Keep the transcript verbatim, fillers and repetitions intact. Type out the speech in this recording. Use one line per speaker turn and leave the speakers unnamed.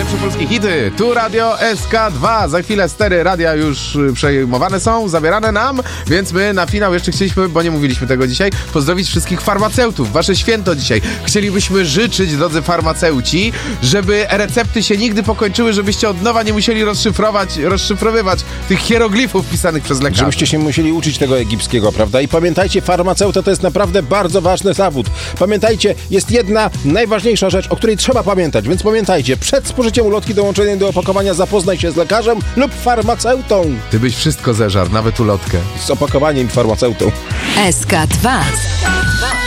najlepsze polskie hity. Tu Radio S K dwa. Za chwilę stery radia już przejmowane są, zabierane nam, więc my na finał jeszcze chcieliśmy, bo nie mówiliśmy tego dzisiaj, pozdrowić wszystkich farmaceutów. Wasze święto dzisiaj. Chcielibyśmy życzyć, drodzy farmaceuci, żeby recepty się nigdy pokończyły, żebyście od nowa nie musieli rozszyfrować, rozszyfrowywać tych hieroglifów pisanych przez lekarzy.
Żebyście się musieli uczyć tego egipskiego, prawda? I pamiętajcie, farmaceuta to jest naprawdę bardzo ważny zawód. Pamiętajcie, jest jedna najważniejsza rzecz, o której trzeba pamiętać, więc pamiętajcie, przed spożyciem ulotki dołączonej do opakowania zapoznaj się z lekarzem lub farmaceutą.
Ty byś wszystko zeżarł, nawet ulotkę.
Z opakowaniem farmaceutą.
S K dwa.